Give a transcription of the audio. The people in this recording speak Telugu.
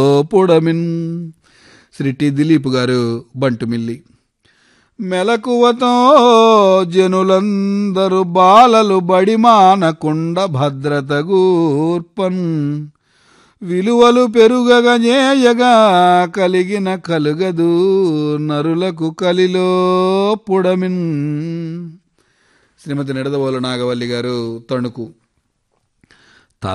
పుడమిన్. శ్రీ టి దిలీప్ గారు, బంటుమిల్లి. మెలకువతో జనులందరూ బాలలు బడిమానకుండ భద్రత గూర్పన్. విలువలు పెరుగగజేయగా కలిగిన కలుగదు నరులకు కలిలో పుడమిన్. శ్రీమతి నిడదవోలు నాగవల్లి గారు, తణుకు.